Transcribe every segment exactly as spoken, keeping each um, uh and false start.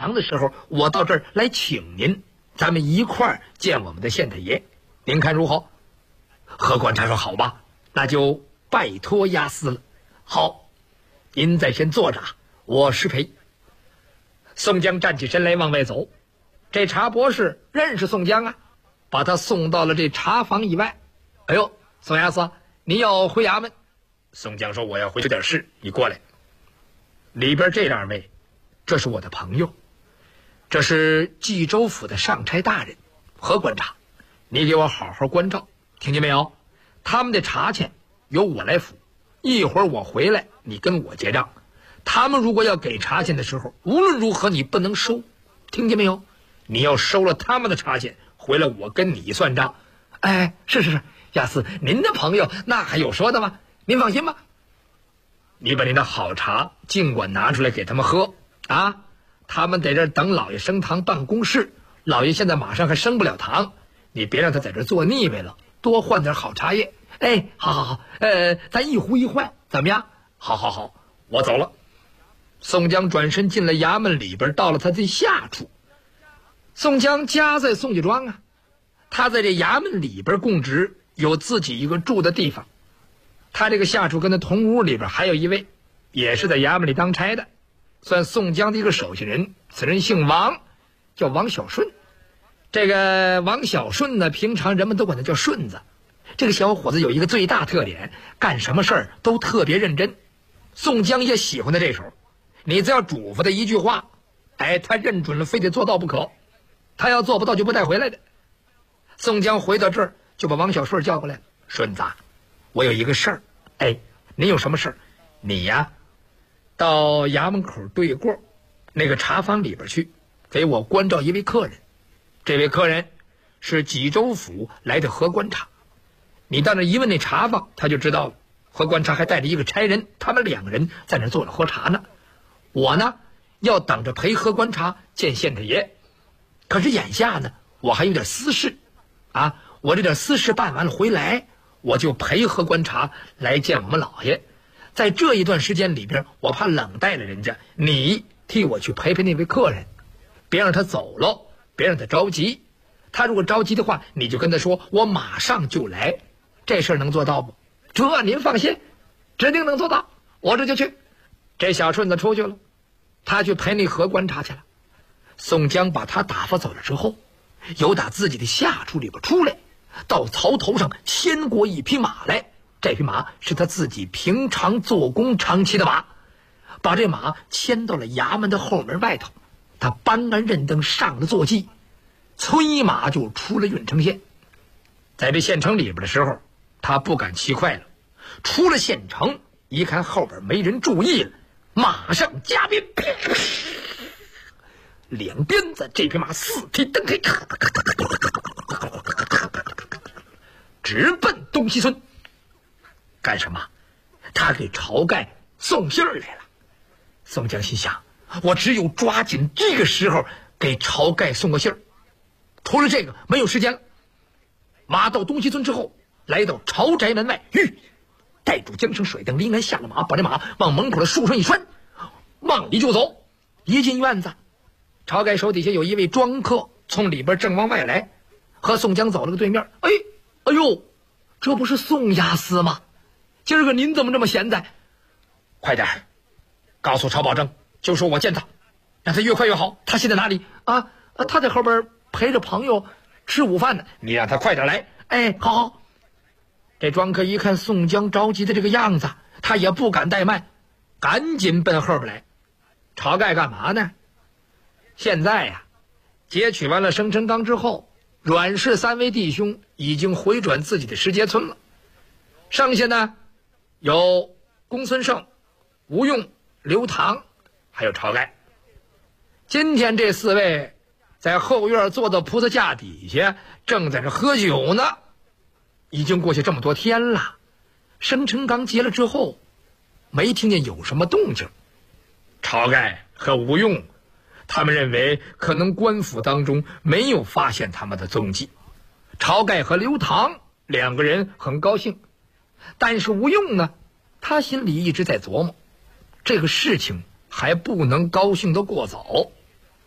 忙的时候，我到这儿来请您，咱们一块儿见我们的县太爷，您看如何？何观察说好吧，那就拜托押司了。好，您再先坐着，我失陪。宋江站起身来往外走，这查博士认识宋江啊，把他送到了这茶房以外。哎呦，宋押司，你要回衙门？宋江说我要回去点事，你过来。里边这二位，这是我的朋友，这是冀州府的上差大人何观察，你给我好好关照，听见没有？他们的茶钱由我来付，一会儿我回来你跟我结账。他们如果要给茶钱的时候，无论如何你不能收，听见没有？你要收了他们的茶钱回来，我跟你算账。哎，是是是，押司，您的朋友那还有说的吗？您放心吧，你把您的好茶尽管拿出来给他们喝啊！他们在这等老爷升堂办公事，老爷现在马上还升不了堂，你别让他在这做腻歪了，多换点好茶叶。哎，好好好，呃，咱一壶一换，怎么样？好好好，我走了。宋江转身进了衙门里边，到了他的下处。宋江家在宋家庄啊，他在这衙门里边供职，有自己一个住的地方。他这个下处跟他同屋里边还有一位，也是在衙门里当差的，算宋江的一个手下人。此人姓王，叫王小顺。这个王小顺呢，平常人们都管他叫顺子。这个小伙子有一个最大特点，干什么事儿都特别认真。宋江也喜欢他这手，你只要嘱咐他一句话，哎，他认准了，非得做到不可。他要做不到就不带回来的。宋江回到这儿，就把王小顺叫过来，顺子，我有一个事儿。哎，你有什么事儿？你呀，到衙门口对过那个茶坊里边去，给我关照一位客人。这位客人是济州府来的何观察。你到那一问那茶坊，他就知道了。何观察还带着一个差人，他们两个人在那坐着喝茶呢。我呢，要等着陪何观察见县太爷。可是眼下呢，我还有点私事啊，我这点私事办完了回来，我就陪何观察来见我们老爷。在这一段时间里边，我怕冷待了人家，你替我去陪陪那位客人，别让他走了，别让他着急。他如果着急的话，你就跟他说我马上就来。这事儿能做到不？这您放心，指定能做到，我这就去。这小顺子出去了，他去陪那何观察去了。宋江把他打发走了之后，由打自己的下处里边出来，到槽头上牵过一匹马来。这匹马是他自己平常做工常骑的马，把这马牵到了衙门的后门外头。他搬鞍认灯，上了坐骑，催马就出了郓城县。在这县城里边的时候，他不敢骑快了，出了县城，一看后边没人注意了，马上加鞭，两鞭子，这匹马四蹄蹬开，直奔东西村。干什么？他给晁盖送信儿来了。宋江心想，我只有抓紧这个时候给晁盖送个信儿，除了这个没有时间了。马到东西村之后，来到晁宅门外，吁，带住缰绳甩灯，林安下了马，把这马往门口的树上一拴，往里就走。一进院子，晁盖手底下有一位庄客从里边正往外来，和宋江走了个对面。哎，哎呦，这不是宋押司吗？今儿个您怎么这么闲在？快点告诉晁保正，就说我见他，让他越快越好。他现在哪里啊？他在后边陪着朋友吃午饭呢，你让他快点来。哎，好好。这庄客一看宋江着急的这个样子，他也不敢怠慢，赶紧奔后边来。晁盖干嘛呢？现在呀、啊，劫取完了生辰纲之后，阮氏三位弟兄已经回转自己的石碣村了。剩下呢，有公孙胜、吴用、刘唐，还有晁盖。今天这四位在后院坐到菩萨架底下，正在这喝酒呢。已经过去这么多天了，生辰纲结了之后，没听见有什么动静。晁盖和吴用他们认为可能官府当中没有发现他们的踪迹。晁盖和刘唐两个人很高兴，但是吴用呢，他心里一直在琢磨，这个事情还不能高兴得过早。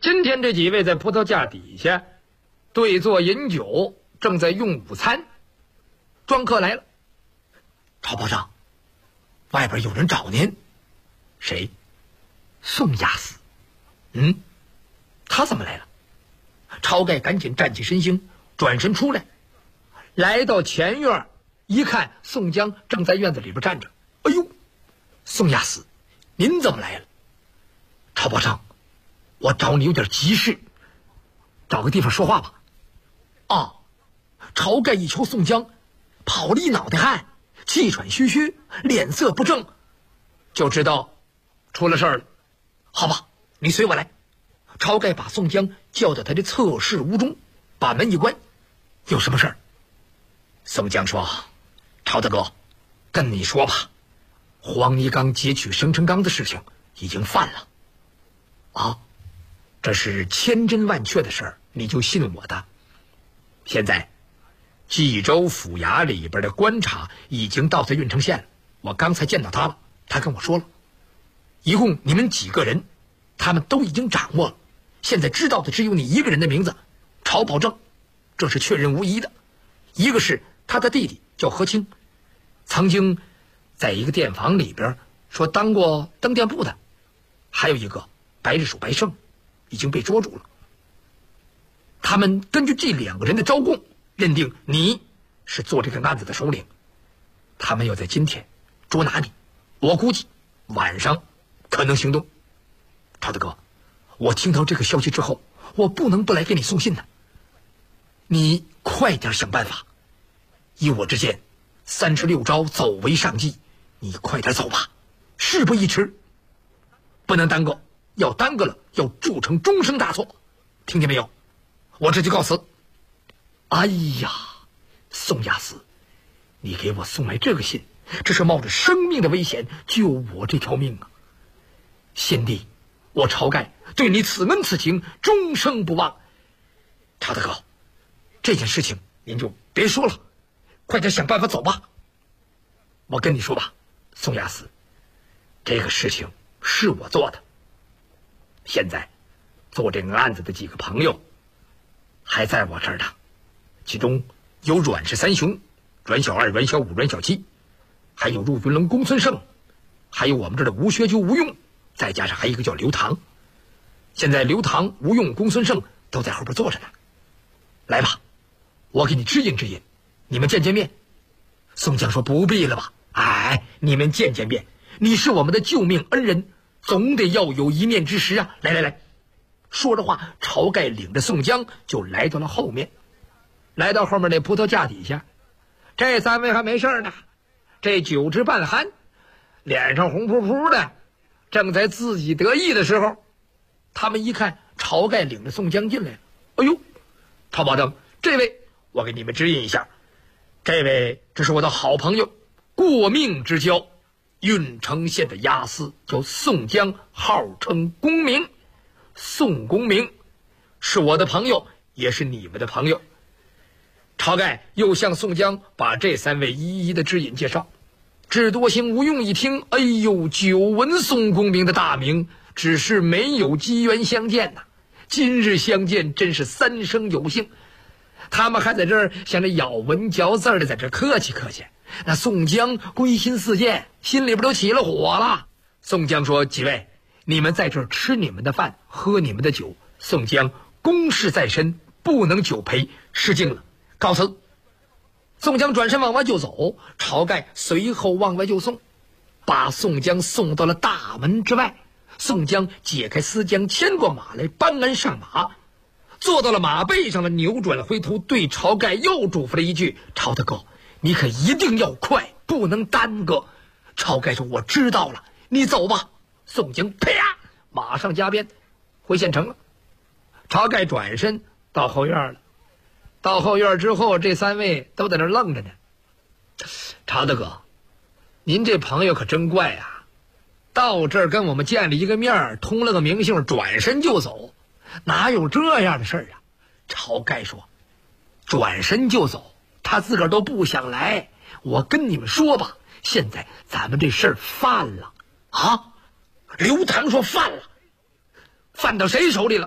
今天这几位在葡萄架底下对坐饮酒，正在用午餐。庄客来了，曹保丈，外边有人找您。谁？宋押司。嗯，他怎么来了？晁盖赶紧站起身形，转身出来，来到前院，一看宋江正在院子里边站着。哎呦，宋押司，您怎么来了？曹保丈，我找你有点急事，找个地方说话吧。啊！晁盖一瞧宋江，跑了一脑袋汗，气喘吁吁，脸色不正，就知道出了事儿了。好吧，你随我来。晁盖把宋江叫到他的侧室屋中，把门一关。有什么事儿？宋江说：晁大哥，跟你说吧，黄泥冈劫取生辰纲的事情已经犯了。啊，这是千真万确的事儿，你就信我的。现在冀州府衙里边的官差已经到在郓城县了，我刚才见到他了，他跟我说了，一共你们几个人，他们都已经掌握了，现在知道的只有你一个人的名字，晁保正，这是确认无疑的。一个是他的弟弟叫何清，曾经在一个店房里边说当过灯店部的，还有一个白日鼠白胜已经被捉住了。他们根据这两个人的招供，认定你是做这个案子的首领，他们要在今天捉拿你，我估计晚上可能行动。晁大哥，我听到这个消息之后，我不能不来给你送信呢。你快点想办法，依我之见，三十六招走为上计，你快点走吧，事不宜迟，不能耽搁，要耽搁了要铸成终生大错，听见没有？我这就告辞。哎呀，宋押司，你给我送来这个信，这是冒着生命的危险救我这条命啊！贤弟，我晁盖对你此恩此情终生不忘。晁大哥，这件事情您就别说了，快点想办法走吧。我跟你说吧，宋押司，这个事情是我做的，现在做这个案子的几个朋友还在我这儿呢，其中有阮氏三雄，阮小二、阮小五、阮小七，还有入云龙公孙胜，还有我们这儿的吴学究吴用，再加上还有一个叫刘唐。现在刘唐、吴用、公孙胜都在后边坐着呢。来吧，我给你指引指引，你们见见面。宋江说：不必了吧，哎，你们见见面，你是我们的救命恩人，总得要有一面之时啊！来来来。说着话，晁盖领着宋江就来到了后面，来到后面那葡萄架底下。这三位还没事呢，这酒至半酣，脸上红扑扑的，正在自己得意的时候，他们一看晁盖领着宋江进来了。哎呦，晁保正，这位我给你们指引一下，这位这是我的好朋友，过命之交，郓城县的押司，叫宋江，号称公明。宋公明是我的朋友，也是你们的朋友。晁盖又向宋江把这三位一一的指引介绍。智多星吴用一听，哎呦，久闻宋公明的大名，只是没有机缘相见呐、啊。今日相见，真是三生有幸。他们还在这儿像这咬文嚼字的在这客气客气。那宋江归心似箭，心里边都起了火了。宋江说：几位，你们在这儿吃你们的饭，喝你们的酒，宋江公事在身，不能久陪，失敬了，告辞。宋江转身往外就走，晁盖随后往外就送，把宋江送到了大门之外。宋江解开丝缰，牵过马来，搬鞍上马，坐到了马背上了，扭转回头对晁盖又嘱咐了一句：晁大哥，你可一定要快，不能耽搁。晁盖说：我知道了，你走吧。宋江啪，马上加鞭回县城了。晁盖转身到后院了。到后院之后，这三位都在那愣着呢。晁大哥，您这朋友可真怪啊，到这儿跟我们见了一个面，通了个明信，转身就走，哪有这样的事儿啊？晁盖说：转身就走，他自个儿都不想来。我跟你们说吧，现在咱们这事儿犯了啊！刘唐说：犯了，犯到谁手里了？